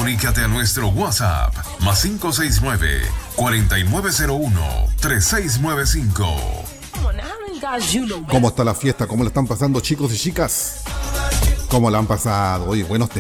Comunícate a nuestro WhatsApp +569-4901-3695. ¿Cómo está la fiesta? ¿Cómo la están pasando, chicos y chicas? ¿Cómo la han pasado? Oye, buenos